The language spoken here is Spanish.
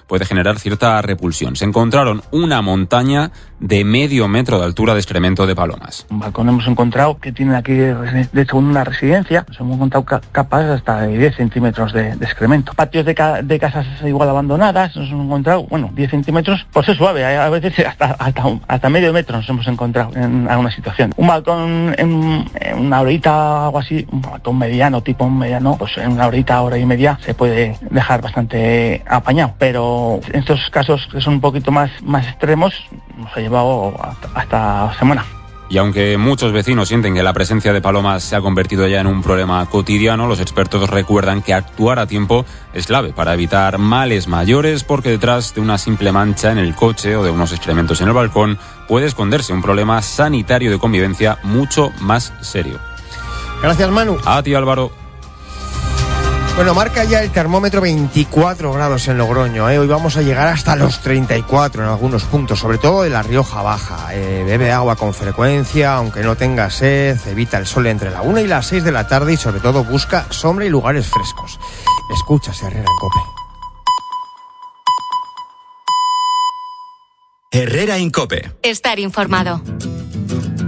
puede generar cierta repulsión. Se encontraron una montaña de medio metro de altura de excremento de palomas. Un balcón hemos encontrado que tiene aquí, de hecho, una residencia. Nos hemos encontrado capas hasta de 10 centímetros de excremento. Patios de casas igual abandonadas, nos hemos encontrado, 10 centímetros, pues es suave, a veces hasta medio metro nos hemos encontrado en alguna situación. Un balcón en una horita, algo así, un balcón mediano, tipo mediano, pues en una horita, hora y media, se puede dejar bastante apañado. Pero en estos casos que son un poquito más extremos, nos ha llevado hasta semana. Y aunque muchos vecinos sienten que la presencia de palomas se ha convertido ya en un problema cotidiano, los expertos recuerdan que actuar a tiempo es clave para evitar males mayores, porque detrás de una simple mancha en el coche o de unos excrementos en el balcón puede esconderse un problema sanitario de convivencia mucho más serio. Gracias, Manu. A ti, Álvaro. Bueno, marca ya el termómetro 24 grados en Logroño. Hoy vamos a llegar hasta los 34 en algunos puntos, sobre todo de la Rioja Baja. Bebe agua con frecuencia, aunque no tenga sed, evita el sol entre la 1 y las 6 de la tarde y sobre todo busca sombra y lugares frescos. Escuchas Herrera en COPE. Herrera en COPE. Estar informado.